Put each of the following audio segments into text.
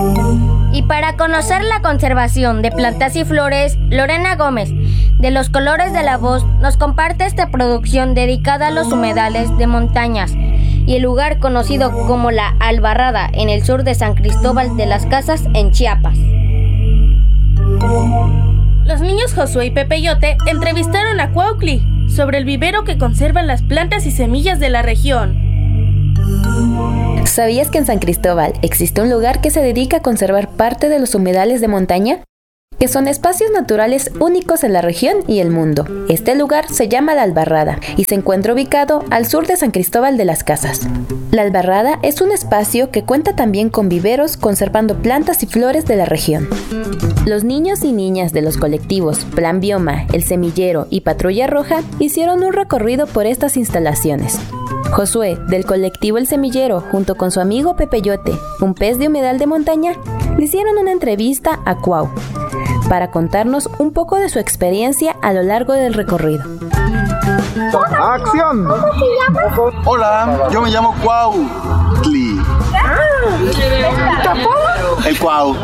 Y para conocer la conservación de plantas y flores, Lorena Gómez, de Los Colores de la Voz, nos comparte esta producción dedicada a los humedales de montañas y el lugar conocido como La Albarrada, en el sur de San Cristóbal de las Casas, en Chiapas. Los niños Josué y Pepeyote entrevistaron a Cuautli sobre el vivero que conserva las plantas y semillas de la región. ¿Sabías que en San Cristóbal existe un lugar que se dedica a conservar parte de los humedales de montaña? Que son espacios naturales únicos en la región y el mundo. Este lugar se llama La Albarrada y se encuentra ubicado al sur de San Cristóbal de las Casas. La Albarrada es un espacio que cuenta también con viveros conservando plantas y flores de la región. Los niños y niñas de los colectivos Plan Bioma, El Semillero y Patrulla Roja hicieron un recorrido por estas instalaciones. Josué, del colectivo El Semillero, junto con su amigo Pepeyote, un pez de humedal de montaña, le hicieron una entrevista a Cuau para contarnos un poco de su experiencia a lo largo del recorrido. ¡Acción! ¿Cómo te llamas? Hola, yo me llamo Cuautli. ¿Tu apodo? El Cuau.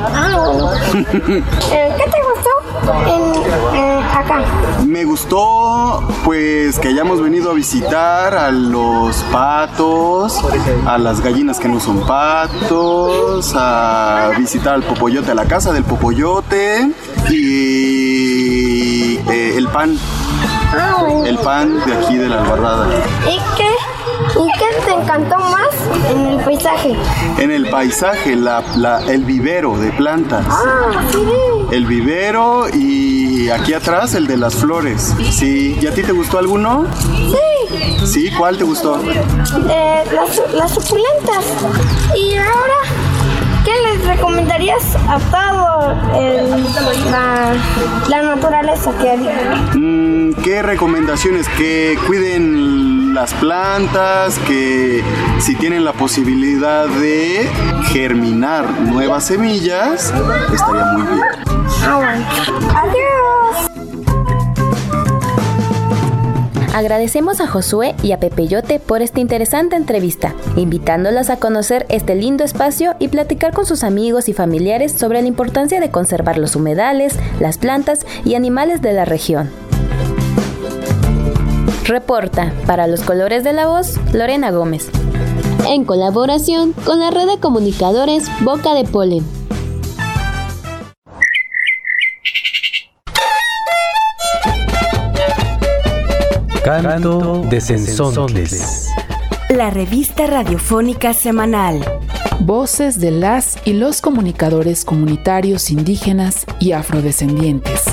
¿Qué te gustó acá? Me gustó pues que hayamos venido a visitar a los patos, a las gallinas que no son patos, a visitar al popoyote, a la casa del popoyote y el pan. El pan de aquí de La Albarrada. ¿Y qué te encantó más en el paisaje? En el paisaje, el vivero de plantas. Sí. El vivero y aquí atrás el de las flores. Sí. ¿Y a ti te gustó alguno? Sí. ¿Sí? ¿Cuál te gustó? Las suculentas. Y ahora, ¿qué les recomendarías a todo la naturaleza que hay? ¿Qué recomendaciones? Que cuiden las plantas, que si tienen la posibilidad de germinar nuevas semillas, estaría muy bien. Bueno. Adiós. Agradecemos a Josué y a Pepeyote por esta interesante entrevista, invitándolas a conocer este lindo espacio y platicar con sus amigos y familiares sobre la importancia de conservar los humedales, las plantas y animales de la región. Reporta para Los Colores de la Voz, Lorena Gómez, en colaboración con la red de comunicadores Boca de Polen. Canto de Cenzontles, la revista radiofónica semanal. Voces de las y los comunicadores comunitarios indígenas y afrodescendientes.